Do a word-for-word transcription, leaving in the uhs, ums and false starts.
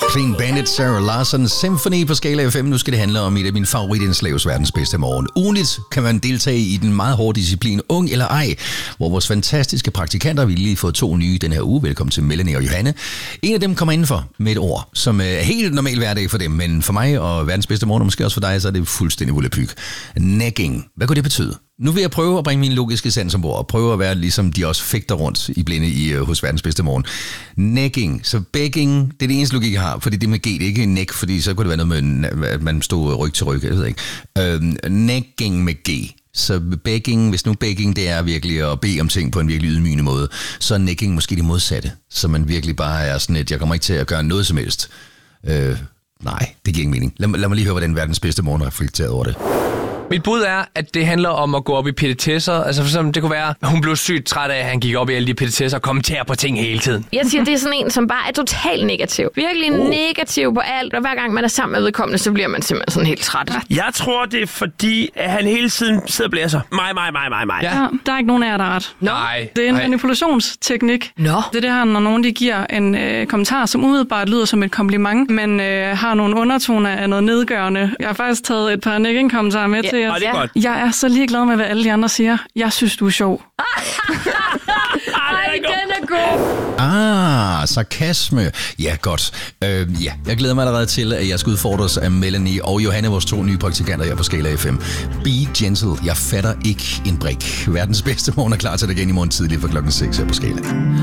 Clean Bandit, Sarah Larson, Symphony på Skala F M. Nu skal det handle om et af mine favoritindslags verdens bedste morgen. Ugenligt kan man deltage i den meget hårde disciplin Ung eller ej, hvor vores fantastiske praktikanter, vi lige fået to nye den her uge. Velkommen til Melanie og Johanne. En af dem kommer indenfor med et ord, som er helt normal hverdag for dem, men for mig og verdens bedste morgen, og måske også for dig, så er det fuldstændig volapyk. Negging. Hvad kunne det betyde? Nu vil jeg prøve at bringe min logiske sans ombord, og prøve at være ligesom de også fægter rundt i blinde i, uh, hos verdens bedste morgen. Negging. Så begging, det er det eneste logik, jeg har, fordi det med G, det er ikke neck, fordi så kunne det være noget med, at man stod ryg til ryg, jeg ved ikke. Uh, negging med G. Så begging, hvis nu begging det er virkelig at bede om ting på en virkelig ydmygende måde, så er negging måske det modsatte. Så man virkelig bare er sådan et, jeg kommer ikke til at gøre noget som helst. Uh, nej, det giver ingen mening. Lad, lad mig lige høre, hvordan verdens bedste morgen reflekterer over det. Mit bud er, at det handler om at gå op i petitesser. Altså for eksempel, det kunne være, at hun blev sygt træt af, at han gik op i alle de petitesser og kommenterer på ting hele tiden. Jeg siger, det er sådan en, som bare er totalt negativ. Virkelig oh. negativ på alt, og hver gang man er sammen med vedkommende, så bliver man simpelthen sådan helt træt. Jeg tror, det er fordi, at han hele tiden sidder og blæser. Mig, mig, mig, mig, mig. Ja. Ja, der er ikke nogen af jer, der er ret. No. Nej. Det er en Nej. manipulationsteknik. No. Det er det her, når nogen de giver en øh, kommentar, som umiddelbart lyder som et kompliment, men øh, har nogle undertoner af noget nedgørende. Jeg har faktisk taget et par negging-kommentarer med ja. til jer. Og det er godt. Jeg er så ligeglad med, hvad alle de andre siger. Jeg synes, du er sjov. Ej, den er god. Ah, sarkasme. Ja, godt. Øh, ja, jeg glæder mig allerede til, at jeg skal udfordres af Melanie og Johanne, vores to nye praktikanter her på Skala F M. Be gentle. Jeg fatter ikke en brik. Verdens bedste morgen er klar til dig igen i morgen tidlig fra klokken seks her på Skala.